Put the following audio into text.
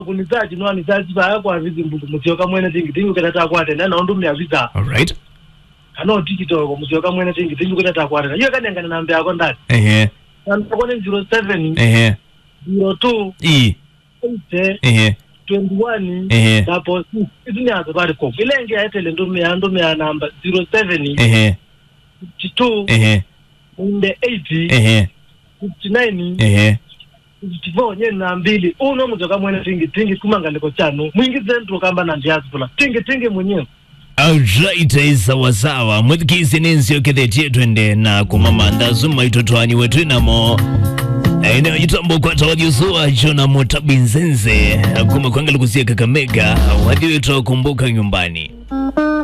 kunizaji no anizaji ba kwa vizi mutioka mwene tingi kata kwate na ndo myaviza. All right. Ano tikitoko mutioka mwene tingi kata kwate na iyo kanengana namba yako ndani. Kone 07 02 8 21 dapo izinyazo bari ko ilenge ayetele ndo me namba 07 52 unde 80 59 Tivonye na mbili uno mzoka mwene tingi kumangaliko chano mwingize ndo kamba na diaspora tingi mwenyewe. Alright, sawa mwithikizi nenzio kethe twende na kumama ndazuma itotwani wetu namo eneo jitambo kwa tawajusua jona Mutabinzenze akume kuangalia kusia Kakamega wadiwe tuwakumbuka nyumbani.